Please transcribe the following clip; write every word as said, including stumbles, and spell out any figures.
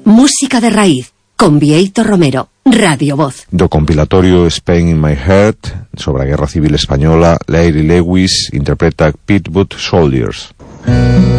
Música de raíz, con Bieito Romero, Radio Voz. Do compilatorio Spain in My Heart, sobre a Guerra Civil Española, Larry Lewis interpreta Pit Boot Soldiers.